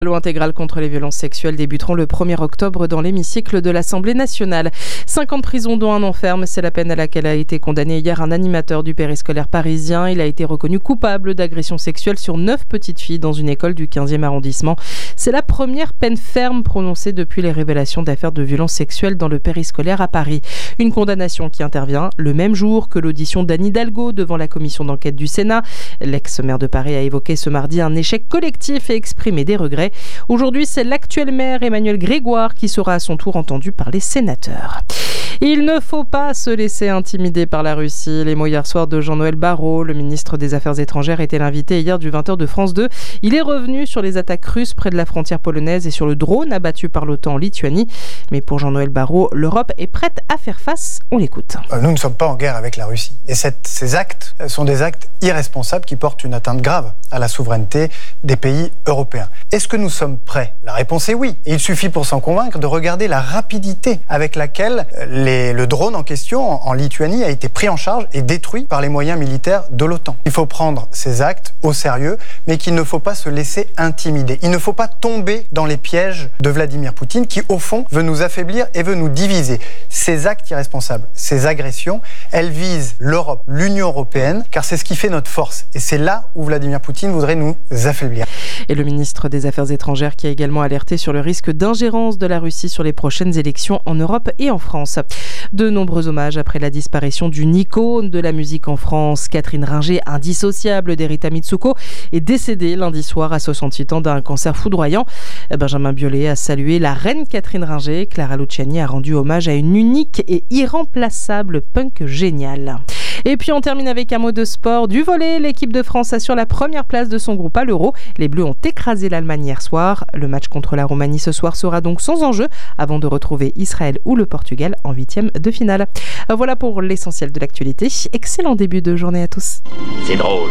Loi intégrale contre les violences sexuelles débuteront le 1er octobre dans l'hémicycle de l'Assemblée nationale. 5 ans de prison dont 1 an ferme, c'est la peine à laquelle a été condamné hier un animateur du périscolaire parisien. Il a été reconnu coupable d'agression sexuelle sur 9 petites filles dans une école du 15e arrondissement. C'est la première peine ferme prononcée depuis les révélations d'affaires de violences sexuelles dans le périscolaire à Paris. Une condamnation qui intervient le même jour que l'audition d'Anne Hidalgo devant la commission d'enquête du Sénat. L'ex-maire de Paris a évoqué ce mardi un échec collectif et exprimé des regrets. Aujourd'hui, c'est l'actuel maire Emmanuel Grégoire qui sera à son tour entendu par les sénateurs. Il ne faut pas se laisser intimider par la Russie. Les mots hier soir de Jean-Noël Barrot, le ministre des Affaires étrangères, était l'invité hier du 20h de France 2. Il est revenu sur les attaques russes près de la frontière polonaise et sur le drone abattu par l'OTAN en Lituanie. Mais pour Jean-Noël Barrot, l'Europe est prête à faire face. On l'écoute. Nous ne sommes pas en guerre avec la Russie. Et ces actes sont des actes irresponsables qui portent une atteinte grave à la souveraineté des pays européens. Est-ce que nous sommes prêts ? La réponse est oui. Et il suffit pour s'en convaincre de regarder la rapidité avec laquelle le drone en question en Lituanie a été pris en charge et détruit par les moyens militaires de l'OTAN. Il faut prendre ces actes au sérieux, mais qu'il ne faut pas se laisser intimider. Il ne faut pas tomber dans les pièges de Vladimir Poutine qui, au fond, veut nous affaiblir et veut nous diviser. Ces actes irresponsables, ces agressions, elles visent l'Europe, l'Union européenne, car c'est ce qui fait notre force. Et c'est là où Vladimir Poutine voudrait nous affaiblir. Et le ministre des Affaires étrangères qui a également alerté sur le risque d'ingérence de la Russie sur les prochaines élections en Europe et en France. De nombreux hommages après la disparition d'une icône de la musique en France. Catherine Ringer, indissociable d'Erita Mitsuko, est décédée lundi soir à 68 ans d'un cancer foudroyant. Benjamin Biolay a salué la reine Catherine Ringer. Clara Luciani a rendu hommage à une unique et irremplaçable punk géniale. Et puis on termine avec un mot de sport. Du volley, l'équipe de France assure la première place de son groupe à l'Euro. Les Bleus ont écrasé l'Allemagne hier soir. Le match contre la Roumanie ce soir sera donc sans enjeu avant de retrouver Israël ou le Portugal en 8e de finale. Voilà pour l'essentiel de l'actualité. Excellent début de journée à tous. C'est drôle.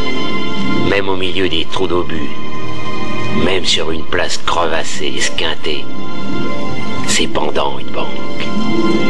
Même au milieu des trous d'obus, même sur une place crevassée, esquintée, c'est pendant une banque.